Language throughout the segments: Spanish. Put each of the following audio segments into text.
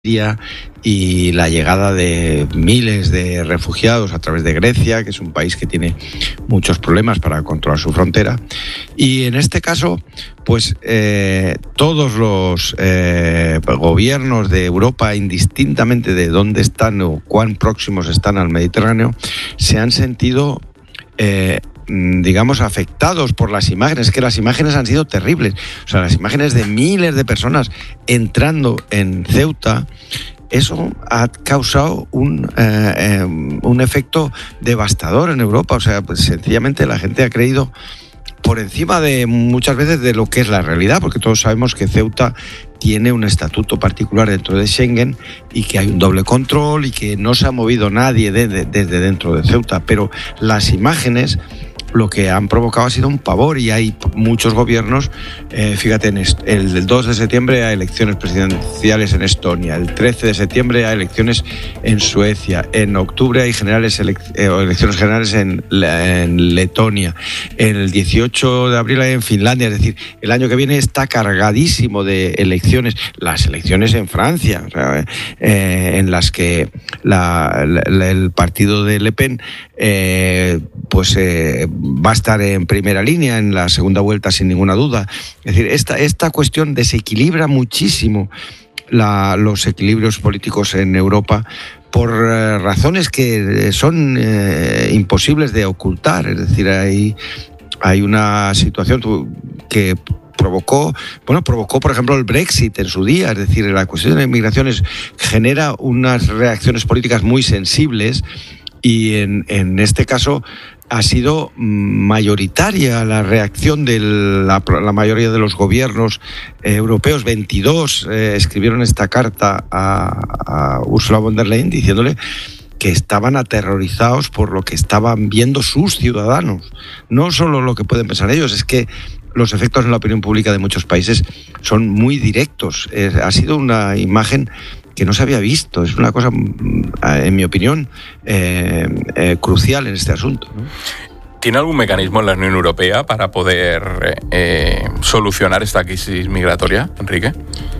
y la llegada de miles de refugiados a través de Grecia, que es un país que tiene muchos problemas para controlar su frontera. Y en este caso, pues todos los gobiernos de Europa, indistintamente de dónde están o cuán próximos están al Mediterráneo, se han sentido digamos, afectados por las imágenes, que las imágenes han sido terribles. O sea, las imágenes de miles de personas entrando en Ceuta, eso ha causado un efecto devastador en Europa. O sea, pues sencillamente la gente ha creído por encima de muchas veces de lo que es la realidad, porque todos sabemos que Ceuta tiene un estatuto particular dentro de Schengen y que hay un doble control y que no se ha movido nadie desde dentro de Ceuta. Pero las imágenes lo que han provocado ha sido un pavor y hay muchos gobiernos, fíjate, el 2 de septiembre hay elecciones presidenciales en Estonia, el 13 de septiembre hay elecciones en Suecia, en octubre hay elecciones generales en Letonia, el 18 de abril hay en Finlandia, es decir, el año que viene está cargadísimo de elecciones, las elecciones en Francia, o sea, en las que el partido de Le Pen va a estar en primera línea en la segunda vuelta sin ninguna duda. Es decir, esta cuestión desequilibra muchísimo los equilibrios políticos en Europa por razones que son imposibles de ocultar. Es decir, hay una situación que provocó, por ejemplo, el Brexit en su día. Es decir, la cuestión de migraciones genera unas reacciones políticas muy sensibles y en este caso ha sido mayoritaria la reacción de la mayoría de los gobiernos europeos. 22 escribieron esta carta a Ursula von der Leyen diciéndole que estaban aterrorizados por lo que estaban viendo sus ciudadanos. No solo lo que pueden pensar ellos, es que los efectos en la opinión pública de muchos países son muy directos. Ha sido una imagen que no se había visto. Es una cosa, en mi opinión, crucial en este asunto, ¿no? ¿Tiene algún mecanismo en la Unión Europea para poder solucionar esta crisis migratoria, Enrique?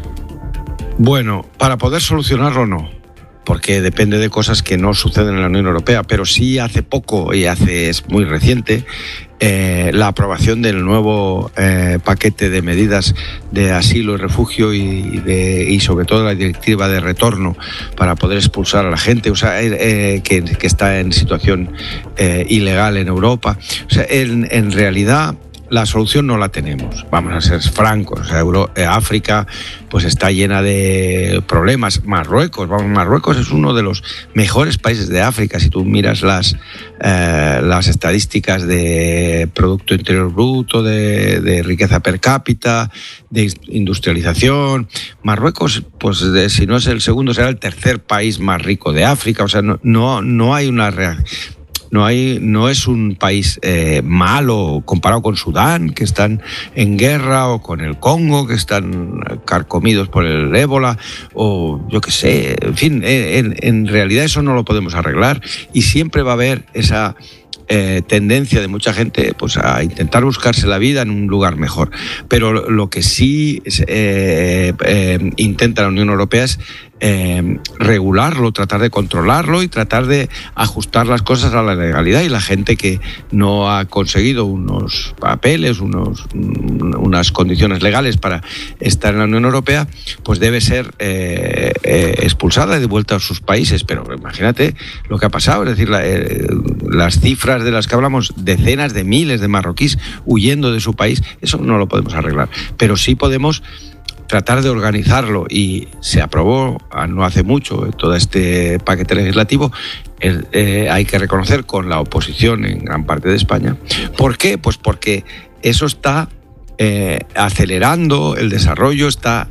Bueno, para poder solucionarlo no, porque depende de cosas que no suceden en la Unión Europea, pero sí hace poco, es muy reciente, la aprobación del nuevo paquete de medidas de asilo y refugio y sobre todo la directiva de retorno para poder expulsar a la gente, o sea, que está en situación ilegal en Europa. O sea, en realidad la solución no la tenemos, vamos a ser francos. O sea, África pues está llena de problemas. Marruecos es uno de los mejores países de África. Si tú miras las estadísticas de Producto Interior Bruto, de riqueza per cápita, de industrialización, Marruecos, pues si no es el segundo, será el tercer país más rico de África. O sea, no hay una reacción. No es un país malo comparado con Sudán, que están en guerra, o con el Congo, que están carcomidos por el ébola, o yo qué sé. En fin, en realidad eso no lo podemos arreglar y siempre va a haber esa tendencia de mucha gente pues a intentar buscarse la vida en un lugar mejor. Pero lo que sí intenta la Unión Europea es regularlo, tratar de controlarlo y tratar de ajustar las cosas a la legalidad, y la gente que no ha conseguido unos papeles, unas condiciones legales para estar en la Unión Europea, pues debe ser expulsada y devuelta a sus países. Pero imagínate lo que ha pasado, es decir, las cifras de las que hablamos, decenas de miles de marroquíes huyendo de su país, eso no lo podemos arreglar, pero sí podemos tratar de organizarlo, y se aprobó no hace mucho todo este paquete legislativo, hay que reconocer, con la oposición en gran parte de España. ¿Por qué? Pues porque eso está acelerando el desarrollo, está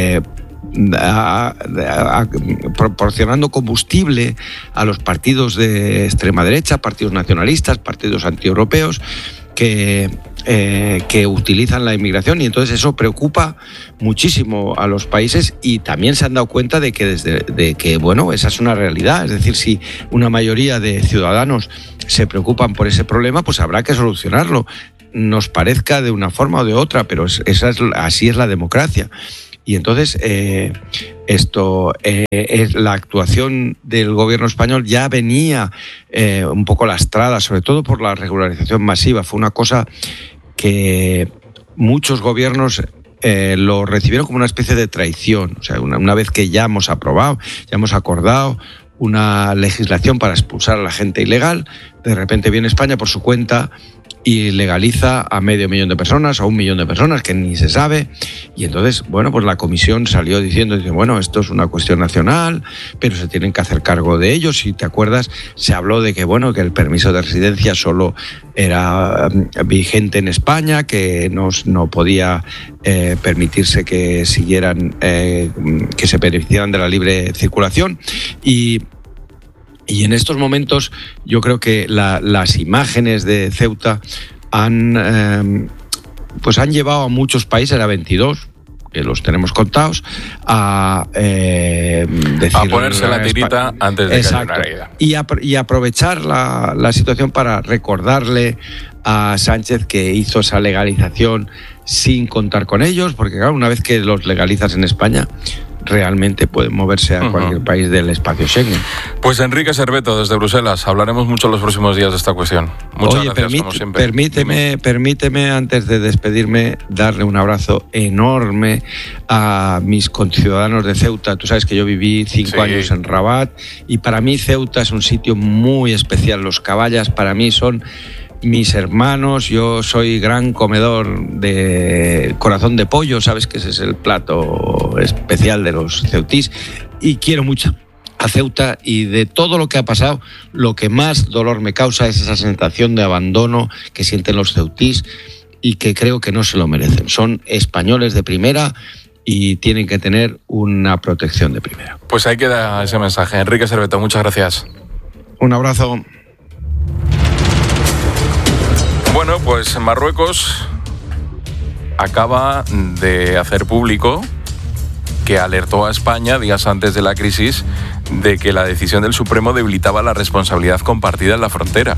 proporcionando combustible a los partidos de extrema derecha, partidos nacionalistas, partidos antieuropeos, que utilizan la inmigración, y entonces eso preocupa muchísimo a los países, y también se han dado cuenta de que esa es una realidad. Es decir, si una mayoría de ciudadanos se preocupan por ese problema, pues habrá que solucionarlo, nos parezca de una forma o de otra, pero así es la democracia. Y entonces es la actuación del gobierno español ya venía un poco lastrada, sobre todo por la regularización masiva. Fue una cosa que muchos gobiernos lo recibieron como una especie de traición. O sea, una vez que ya hemos aprobado, ya hemos acordado una legislación para expulsar a la gente ilegal, de repente viene España por su cuenta y legaliza a 500.000 de personas, a 1 millón de personas, que ni se sabe. Y entonces, bueno, pues la comisión salió diciendo, bueno, esto es una cuestión nacional, pero se tienen que hacer cargo de ello. Si te acuerdas, se habló de que, bueno, que el permiso de residencia solo era vigente en España, que no podía permitirse que siguieran, que se beneficiaran de la libre circulación. Y en estos momentos yo creo que las imágenes de Ceuta han llevado a muchos países, a 22, que los tenemos contados, a ponerse la tirita antes de que haya una herida. Y aprovechar la situación para recordarle a Sánchez que hizo esa legalización sin contar con ellos, porque claro, una vez que los legalizas en España, realmente pueden moverse a cualquier país del espacio Schengen. Pues Enrique Serveto, desde Bruselas, hablaremos mucho los próximos días de esta cuestión. Muchas gracias, como siempre. Permíteme, antes de despedirme, darle un abrazo enorme a mis conciudadanos de Ceuta. Tú sabes que yo viví 5 años en Rabat, y para mí Ceuta es un sitio muy especial. Los caballas para mí son mis hermanos. Yo soy gran comedor de corazón de pollo, sabes que ese es el plato especial de los ceutís, y quiero mucho a Ceuta, y de todo lo que ha pasado, lo que más dolor me causa es esa sensación de abandono que sienten los ceutís y que creo que no se lo merecen. Son españoles de primera y tienen que tener una protección de primera. Pues ahí queda ese mensaje. Enrique Serveto, muchas gracias. Un abrazo. Bueno, pues Marruecos acaba de hacer público que alertó a España días antes de la crisis de que la decisión del Supremo debilitaba la responsabilidad compartida en la frontera.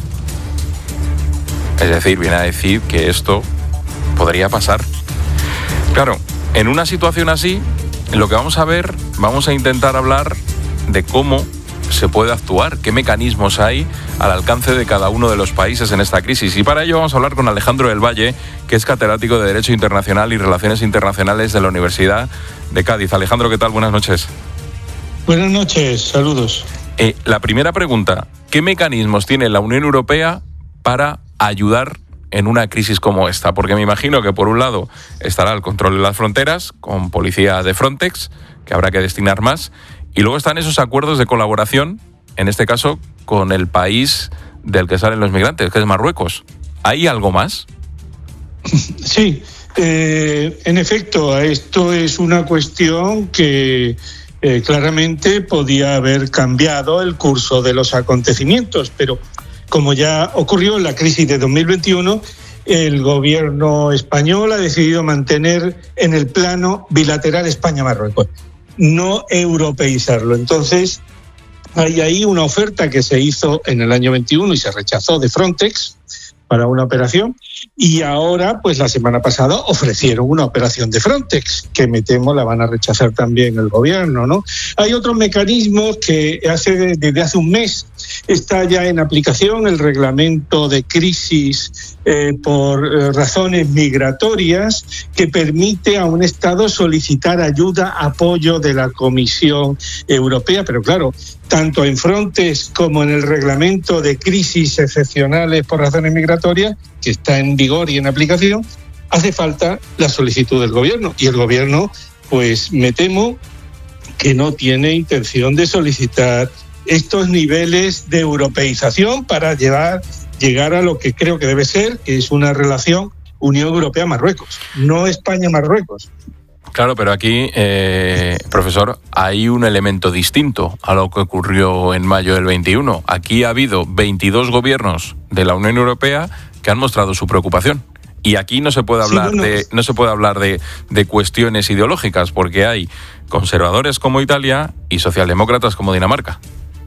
Es decir, viene a decir que esto podría pasar. Claro, en una situación así, lo que vamos a intentar hablar de cómo se puede actuar, qué mecanismos hay al alcance de cada uno de los países en esta crisis. Y para ello vamos a hablar con Alejandro del Valle, que es catedrático de Derecho Internacional y Relaciones Internacionales de la Universidad de Cádiz. Alejandro, ¿qué tal? Buenas noches. Buenas noches, saludos. La primera pregunta, ¿qué mecanismos tiene la Unión Europea para ayudar en una crisis como esta? Porque me imagino que por un lado estará el control de las fronteras, con policía de Frontex, que habrá que destinar más, y luego están esos acuerdos de colaboración, en este caso con el país del que salen los migrantes, que es Marruecos. ¿Hay algo más? Sí, en efecto, esto es una cuestión que claramente podía haber cambiado el curso de los acontecimientos, pero como ya ocurrió en la crisis de 2021, el gobierno español ha decidido mantener en el plano bilateral España-Marruecos, no europeizarlo. Entonces, hay ahí una oferta que se hizo en el año 21 y se rechazó de Frontex para una operación, y ahora, pues la semana pasada, ofrecieron una operación de Frontex, que me temo la van a rechazar también el gobierno, ¿no? Hay otros mecanismos que desde hace un mes está ya en aplicación, el reglamento de crisis por razones migratorias, que permite a un Estado solicitar ayuda, apoyo de la Comisión Europea, pero claro, tanto en Frontex como en el reglamento de crisis excepcionales por razones migratorias, que está en vigor y en aplicación, hace falta la solicitud del gobierno, y el gobierno, pues me temo que no tiene intención de solicitar estos niveles de europeización para llegar a lo que creo que debe ser, que es una relación Unión Europea-Marruecos, no España-Marruecos. Claro, pero aquí, profesor, hay un elemento distinto a lo que ocurrió en mayo del 21. Aquí ha habido 22 gobiernos de la Unión Europea que han mostrado su preocupación. Y aquí no se puede hablar de cuestiones ideológicas, porque hay conservadores como Italia y socialdemócratas como Dinamarca.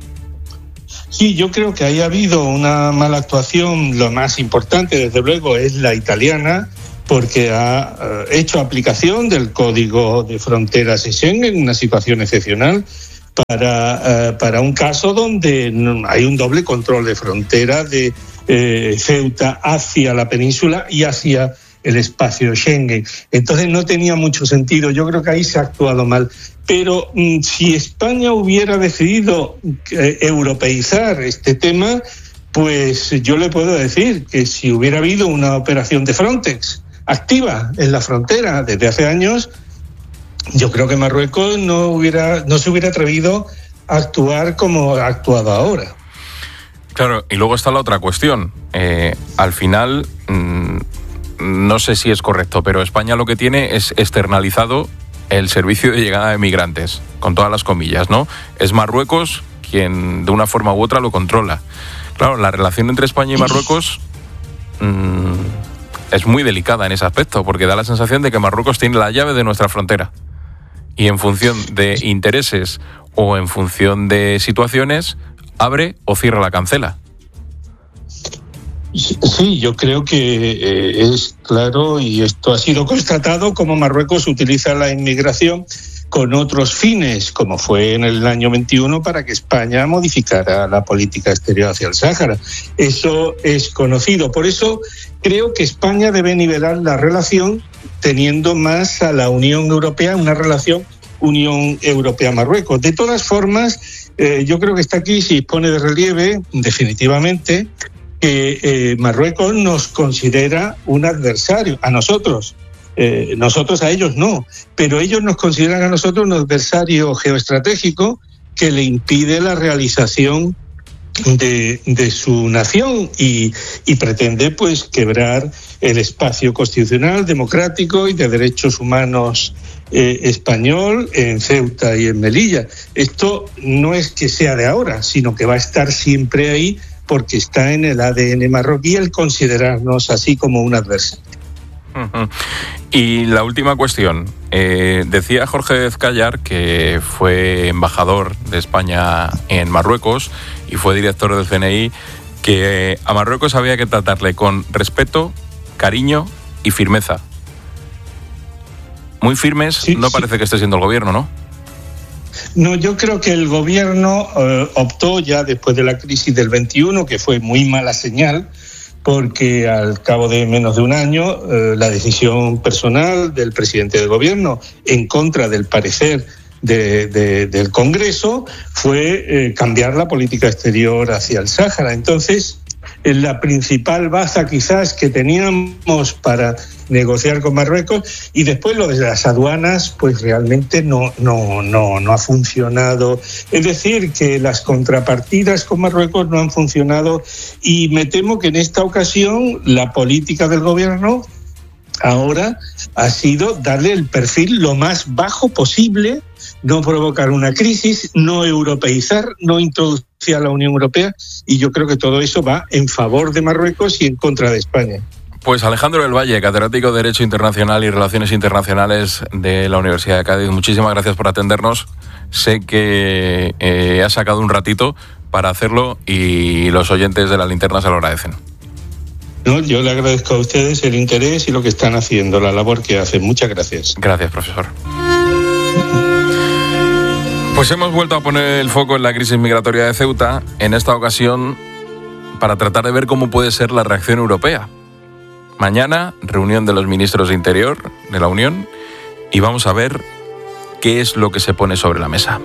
Sí, yo creo que ahí ha habido una mala actuación. Lo más importante, desde luego, es la italiana, porque ha hecho aplicación del Código de Fronteras de Schengen, una situación excepcional, para un caso donde hay un doble control de frontera de Ceuta hacia la península y hacia el espacio Schengen. Entonces no tenía mucho sentido. Yo creo que ahí se ha actuado mal. Pero si España hubiera decidido europeizar este tema, pues yo le puedo decir que si hubiera habido una operación de Frontex activa en la frontera desde hace años, yo creo que Marruecos no se hubiera atrevido a actuar como ha actuado ahora. Claro, y luego está la otra cuestión. Al final, no sé si es correcto, pero España lo que tiene es externalizado el servicio de llegada de migrantes, con todas las comillas, ¿no? Es Marruecos quien de una forma u otra lo controla. Claro, la relación entre España y Marruecos es muy delicada en ese aspecto, porque da la sensación de que Marruecos tiene la llave de nuestra frontera. Y en función de intereses o en función de situaciones, abre o cierra la cancela. Sí, yo creo que es claro, y esto ha sido constatado, como Marruecos utiliza la inmigración con otros fines, como fue en el año 21 para que España modificara la política exterior hacia el Sáhara. Eso es conocido. Por eso creo que España debe nivelar la relación teniendo más a la Unión Europea, una relación Unión Europea-Marruecos. De todas formas, yo creo que esta crisis pone de relieve, definitivamente, que Marruecos nos considera un adversario, a nosotros. Nosotros a ellos no, pero ellos nos consideran a nosotros un adversario geoestratégico que le impide la realización de su nación y pretende pues quebrar el espacio constitucional, democrático y de derechos humanos español en Ceuta y en Melilla. Esto no es que sea de ahora, sino que va a estar siempre ahí porque está en el ADN marroquí el considerarnos así como un adversario. Y la última cuestión. Decía Jorge Ezcayar, que fue embajador de España en Marruecos y fue director del CNI, que a Marruecos había que tratarle con respeto, cariño y firmeza. Muy firmes, sí, no parece que esté siendo el gobierno, ¿no? No, yo creo que el gobierno optó ya después de la crisis del 21, que fue muy mala señal, porque al cabo de menos de un año la decisión personal del presidente del gobierno en contra del parecer del Congreso fue cambiar la política exterior hacia el Sáhara. Entonces, la principal baza quizás que teníamos para negociar con Marruecos, y después lo de las aduanas pues realmente no ha funcionado. Es decir, que las contrapartidas con Marruecos no han funcionado, y me temo que en esta ocasión la política del gobierno ahora ha sido darle el perfil lo más bajo posible, no provocar una crisis, no europeizar, no introducir a la Unión Europea, y yo creo que todo eso va en favor de Marruecos y en contra de España. Pues Alejandro del Valle, catedrático de Derecho Internacional y Relaciones Internacionales de la Universidad de Cádiz, muchísimas gracias por atendernos. Sé que has sacado un ratito para hacerlo y los oyentes de La Linterna se lo agradecen. No, yo le agradezco a ustedes el interés y lo que están haciendo, la labor que hacen. Muchas gracias. Gracias, profesor. Pues hemos vuelto a poner el foco en la crisis migratoria de Ceuta, en esta ocasión para tratar de ver cómo puede ser la reacción europea. Mañana, reunión de los ministros de Interior de la Unión, y vamos a ver qué es lo que se pone sobre la mesa.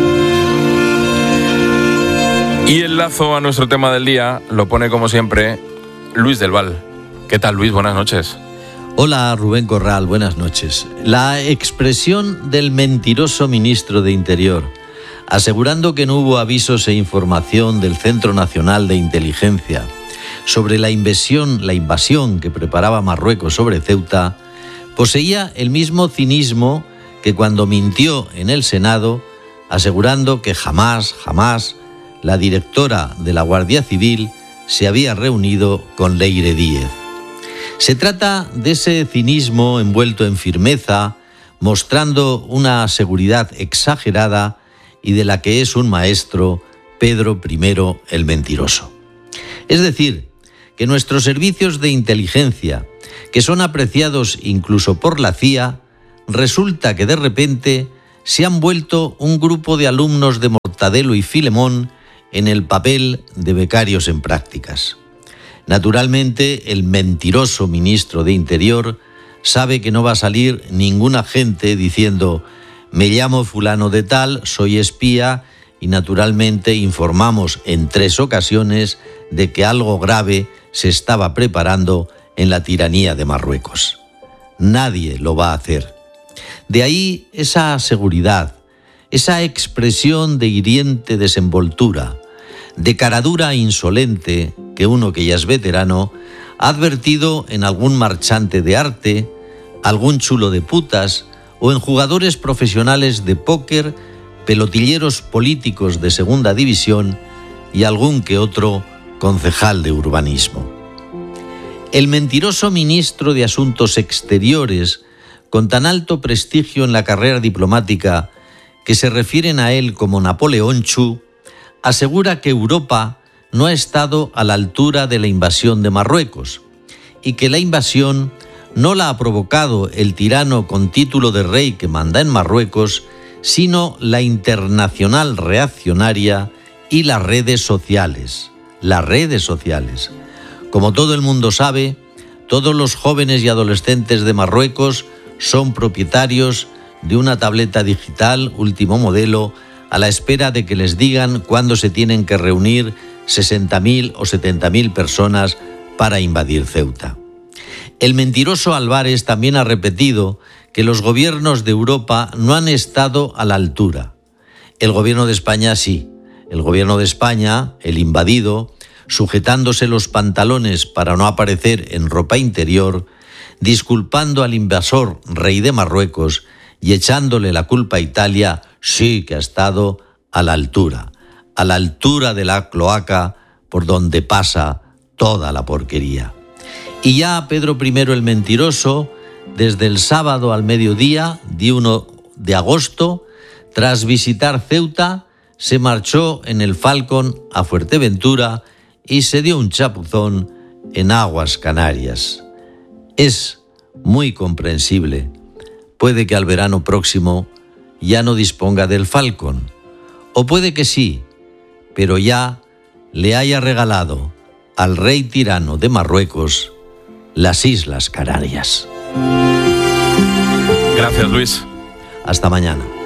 Y el lazo a nuestro tema del día lo pone, como siempre, Luis del Val. ¿Qué tal, Luis? Buenas noches. Hola, Rubén Corral, buenas noches. La expresión del mentiroso ministro de Interior, asegurando que no hubo avisos e información del Centro Nacional de Inteligencia sobre la invasión que preparaba Marruecos sobre Ceuta, poseía el mismo cinismo que cuando mintió en el Senado, asegurando que jamás la directora de la Guardia Civil se había reunido con Leire Díez. Se trata de ese cinismo envuelto en firmeza, mostrando una seguridad exagerada y de la que es un maestro Pedro I el Mentiroso. Es decir, que nuestros servicios de inteligencia que son apreciados incluso por la CIA, resulta que de repente se han vuelto un grupo de alumnos de Mortadelo y Filemón en el papel de becarios en prácticas. Naturalmente, el mentiroso ministro de Interior sabe que no va a salir ningún agente diciendo «me llamo fulano de tal, soy espía» y naturalmente informamos en 3 ocasiones de que algo grave se estaba preparando en la tiranía de Marruecos. Nadie lo va a hacer. De ahí esa seguridad, esa expresión de hiriente desenvoltura, de caradura insolente que uno que ya es veterano ha advertido en algún marchante de arte, algún chulo de putas o en jugadores profesionales de póker, pelotilleros políticos de segunda división y algún que otro concejal de urbanismo. El mentiroso ministro de Asuntos Exteriores, con tan alto prestigio en la carrera diplomática que se refieren a él como Napoleón Chu, asegura que Europa no ha estado a la altura de la invasión de Marruecos y que la invasión no la ha provocado el tirano con título de rey que manda en Marruecos, sino la internacional reaccionaria y las redes sociales. Las redes sociales. Como todo el mundo sabe, todos los jóvenes y adolescentes de Marruecos son propietarios de una tableta digital último modelo a la espera de que les digan cuándo se tienen que reunir 60.000 o 70.000 personas para invadir Ceuta. El mentiroso Álvarez también ha repetido que los gobiernos de Europa no han estado a la altura. El gobierno de España sí. El gobierno de España, el invadido, sujetándose los pantalones para no aparecer en ropa interior, disculpando al invasor rey de Marruecos y echándole la culpa a Italia, sí que ha estado a la altura de la cloaca por donde pasa toda la porquería. Y ya Pedro I el Mentiroso, desde el sábado al mediodía, día 1 de agosto, tras visitar Ceuta, se marchó en el Falcon a Fuerteventura y se dio un chapuzón en aguas Canarias. Es muy comprensible. Puede que al verano próximo ya no disponga del Falcon, o puede que sí, pero ya le haya regalado al rey tirano de Marruecos las Islas Canarias. Gracias, Luis. Hasta mañana.